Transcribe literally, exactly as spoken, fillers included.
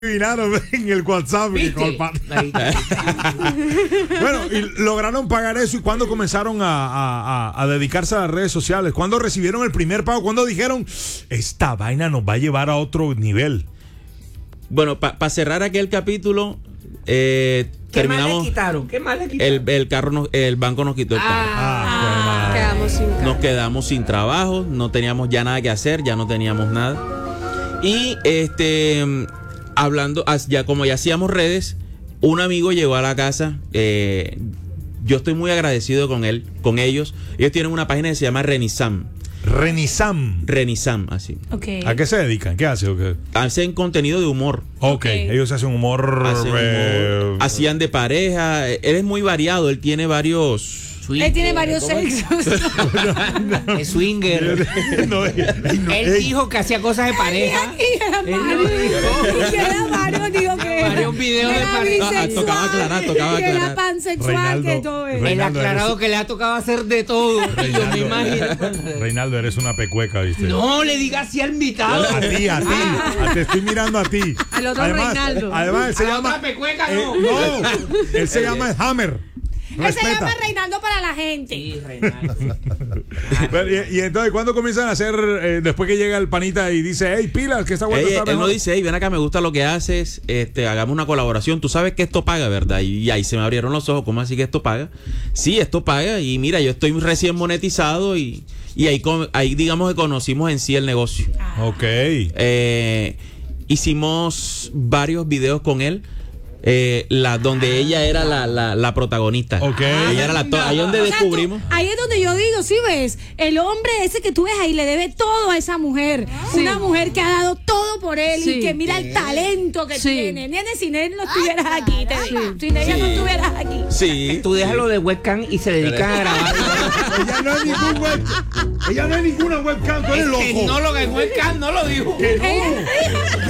adivinaron en el WhatsApp. Que colpa... Bueno, y lograron pagar eso. ¿Y cuándo comenzaron a, a, a dedicarse a las redes sociales? ¿Cuándo recibieron el primer pago? ¿Cuándo dijeron, esta vaina nos va a llevar a otro nivel? Bueno, para pa cerrar aquel capítulo, eh, ¿Qué terminamos. más le quitaron? ¿Qué más le quitaron? El, el carro, nos, el banco nos quitó el carro. Ah, Ah, quedamos sin carro. Nos quedamos sin trabajo, no teníamos ya nada que hacer, ya no teníamos nada. Y este, hablando, ya como ya hacíamos redes, un amigo llegó a la casa. Eh, yo estoy muy agradecido con él, con ellos. Ellos tienen una página que se llama Renisam. Renisam. Renisam, así. Okay. ¿A qué se dedican? ¿Qué hace? Okay. Hacen contenido de humor. Ok, Okay. ellos hacen humor. Hacen eh, humor. Hacían de pareja. Él es muy variado, él tiene varios. Él tiene varios sexos. Es swinger. no, ey, no, Él ey. dijo que hacía cosas de pareja. Y era Él Mario. lo dijo. Y era Mario, digo que Varios videos de era pareja. Ah, bisexual, tocaba aclarar, tocaba que era aclarar. pansexual, Reinaldo, que todo eso. Reinaldo, Él ha aclarado eres- que le ha tocado hacer de todo. Yo me imagino. Reinaldo, eres una pecueca, ¿viste? No le digas así al invitado. A ti, a ti. A- te estoy mirando a ti. Al otro Reinaldo. Además, él se A la llama. otra pecueca, eh, no. no, él se llama Hammer. Él se Respeta. llama Reinaldo para la gente. Sí, Reinaldo. Pero, y, y entonces, ¿cuándo comienzan a hacer, eh, después que llega el panita y dice, hey, pilas, que esta vuelta Ey, está él mejor? nos dice, hey, ven acá, me gusta lo que haces, este, hagamos una colaboración, tú sabes que esto paga, ¿verdad? Y, y ahí se me abrieron los ojos, ¿cómo así que esto paga? Sí, esto paga, y mira, yo estoy recién monetizado y, y ahí, con- ahí digamos que conocimos en sí el negocio. Ok. Eh, hicimos varios videos con él. Eh, la, donde ella era la, la, la protagonista. Ok. Ella era la to- ahí donde O sea, tú- descubrimos. ahí es donde yo digo, sí ves, el hombre ese que tú ves ahí le debe todo a esa mujer. Una mujer que ha dado todo por él Sí. y que mira el talento que Sí. tiene. Nene, sin él no estuvieras aquí, te digo. Sin ella no estuvieras aquí. Sí. Tú déjalo de webcam y se dedican a grabar. Ella no es ningún web. Ella no es ninguna webcam, tú eres Es que loco. no lo que webcam no lo dijo. Que no. Ella-